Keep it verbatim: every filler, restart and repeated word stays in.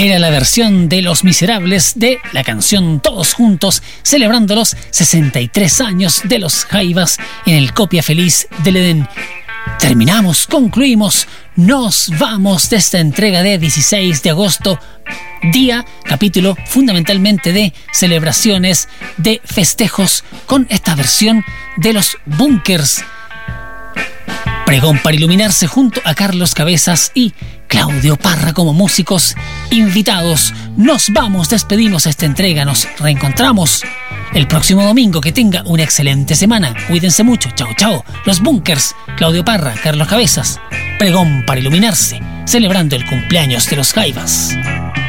Era la versión de Los Miserables de la canción Todos Juntos, celebrando los sesenta y tres años de los Jaivas en el Copia Feliz del Edén. Terminamos, concluimos, nos vamos de esta entrega de dieciséis de agosto, día, capítulo fundamentalmente de celebraciones, de festejos, con esta versión de los Bunkers. Pregón para iluminarse junto a Carlos Cabezas y Claudio Parra como músicos invitados. Nos vamos, despedimos esta entrega, nos reencontramos el próximo domingo. Que tenga una excelente semana, cuídense mucho, chao chao. Los Bunkers, Claudio Parra, Carlos Cabezas, Pregón para iluminarse, celebrando el cumpleaños de los Jaivas.